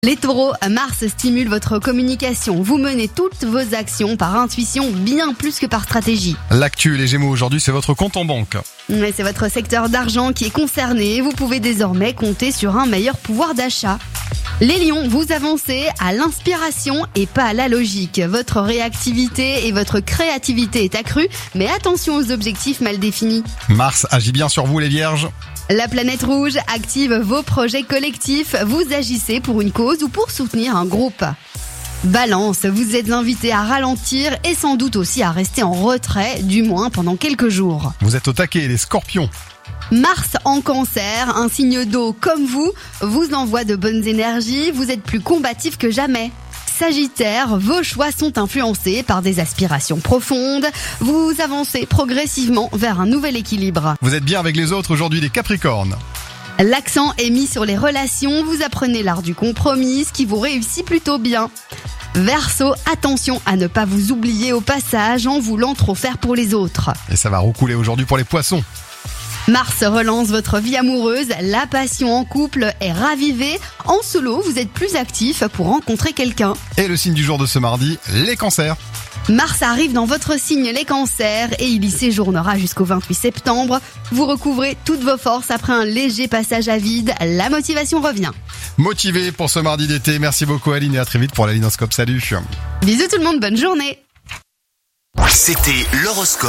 Les taureaux, Mars stimule votre communication. Vous menez toutes vos actions par intuition bien plus que par stratégie. L'actu, les Gémeaux, aujourd'hui, c'est votre compte en banque. Mais c'est votre secteur d'argent qui est concerné. Vous pouvez désormais compter sur un meilleur pouvoir d'achat. Les lions, vous avancez à l'inspiration et pas à la logique. Votre réactivité et votre créativité est accrue, mais attention aux objectifs mal définis. Mars agit bien sur vous, les Vierges. La planète rouge active vos projets collectifs. Vous agissez pour une cause ou pour soutenir un groupe. Balance, vous êtes invité à ralentir et sans doute aussi à rester en retrait, du moins pendant quelques jours. Vous êtes au taquet, les Scorpions. Mars en cancer, un signe d'eau comme vous envoie de bonnes énergies, vous êtes plus combatif que jamais. Sagittaire, vos choix sont influencés par des aspirations profondes, vous avancez progressivement vers un nouvel équilibre. Vous êtes bien avec les autres aujourd'hui, les Capricornes. L'accent est mis sur les relations, vous apprenez l'art du compromis, ce qui vous réussit plutôt bien. Verseau, attention à ne pas vous oublier au passage en voulant trop faire pour les autres. Et ça va roucouler aujourd'hui pour les Poissons. Mars relance votre vie amoureuse, la passion en couple est ravivée. En solo, vous êtes plus actif pour rencontrer quelqu'un. Et le signe du jour de ce mardi, les Cancers. Mars arrive dans votre signe les cancers et il y séjournera jusqu'au 28 septembre. Vous recouvrez toutes vos forces après un léger passage à vide. La motivation revient. Motivé pour ce mardi d'été. Merci beaucoup Aline et à très vite pour la Linoscope. Salut. Bisous tout le monde, bonne journée. C'était l'horoscope.